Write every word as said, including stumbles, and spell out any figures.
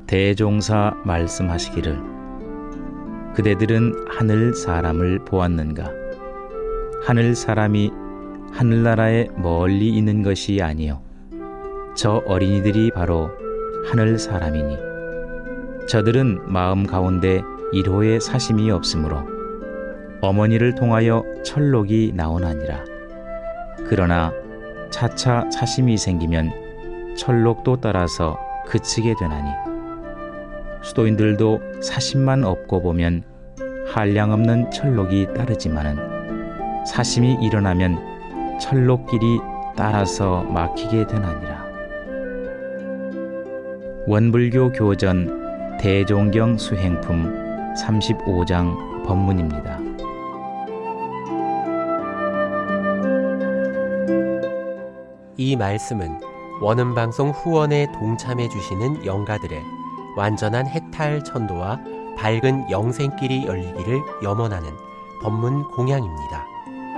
대종사 말씀하시기를 그대들은 하늘 사람을 보았는가? 하늘 사람이 하늘나라에 멀리 있는 것이 아니요 저 어린이들이 바로 하늘 사람이니 저들은 마음 가운데 일호의 사심이 없으므로 어머니를 통하여 철록이 나오나니라. 그러나 차차 사심이 생기면 철록도 따라서 그치게 되나니 수도인들도 사심만 없고 보면 한량없는 철록이 따르지만은 사심이 일어나면 철록길이 따라서 막히게 되나니라. 원불교 교전 대종경 수행품 삼십오 장 법문입니다. 이 말씀은 원음방송 후원에 동참해 주시는 영가들의 완전한 해탈 천도와 밝은 영생길이 열리기를 염원하는 법문 공양입니다.